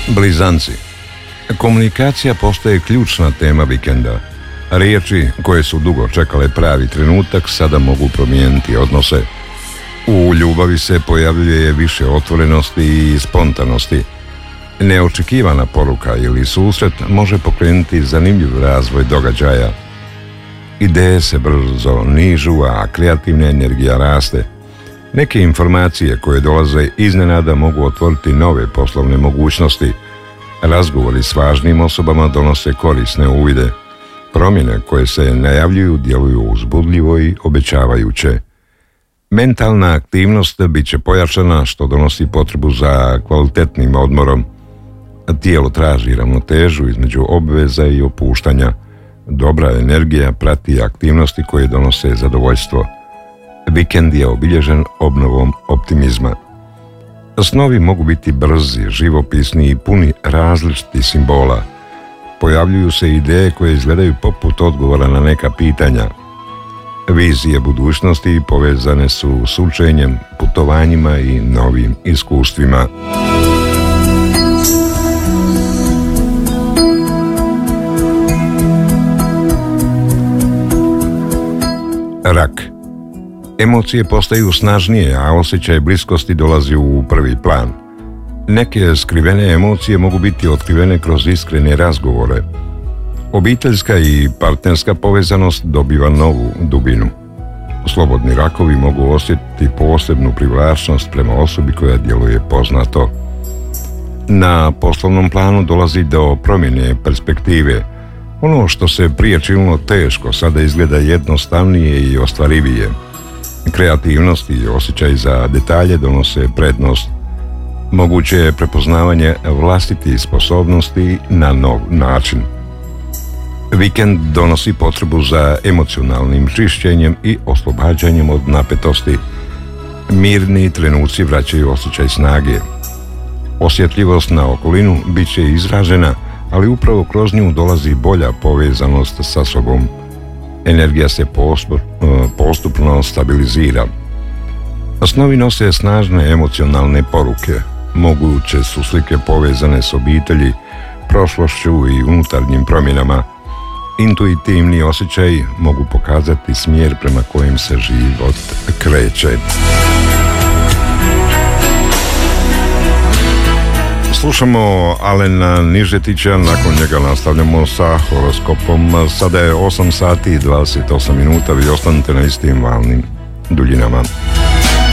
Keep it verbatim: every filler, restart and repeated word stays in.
Blizanci. Komunikacija postaje ključna tema vikenda. Riječi koje su dugo čekale pravi trenutak sada mogu promijeniti odnose. U ljubavi se pojavljuje više otvorenosti i spontanosti. Neočekivana poruka ili susret može pokrenuti zanimljiv razvoj događaja. Ideje se brzo nižu, a kreativna energija raste. Neke informacije koje dolaze iznenada mogu otvoriti nove poslovne mogućnosti. Razgovori s važnim osobama donose korisne uvide. Promjene koje se najavljuju djeluju uzbudljivo i obećavajuće. Mentalna aktivnost bit će pojačana, što donosi potrebu za kvalitetnim odmorom. Tijelo traži ravnotežu između obveza i opuštanja. Dobra energija prati aktivnosti koje donose zadovoljstvo. Vikend je obilježen obnovom optimizma. Snovi mogu biti brzi, živopisni i puni različitih simbola. Pojavljuju se ideje koje izgledaju poput odgovora na neka pitanja. Vizije budućnosti povezane su s učenjem, putovanjima i novim iskustvima. Rak. Emocije postaju snažnije, a osjećaj bliskosti dolazi u prvi plan. Neke skrivene emocije mogu biti otkrivene kroz iskrene razgovore. Obiteljska i partnerska povezanost dobiva novu dubinu. Slobodni rakovi mogu osjetiti posebnu privlačnost prema osobi koja djeluje poznato. Na poslovnom planu dolazi do promjene perspektive. Ono što se prije činilo teško sada izgleda jednostavnije i ostvarivije. Kreativnost i osjećaj za detalje donose prednost. Moguće je prepoznavanje vlastitih sposobnosti na nov način. Vikend donosi potrebu za emocionalnim čišćenjem i oslobađanjem od napetosti. Mirni trenuci vraćaju osjećaj snage. Osjetljivost na okolinu bit će izražena, ali upravo kroz nju dolazi bolja povezanost sa sobom. Energija se postupno stabilizira. Snovi nose snažne emocionalne poruke. Moguće su slike povezane s obitelji, prošlošću i unutarnjim promjenama. Intuitivni osjećaji mogu pokazati smjer prema kojem se život kreće. Slušamo Alena Nižetića, nakon njega nastavljamo sa horoskopom. Sada je osam sati i dvadeset osam minuta, vi ostanite na istim valnim duljinama.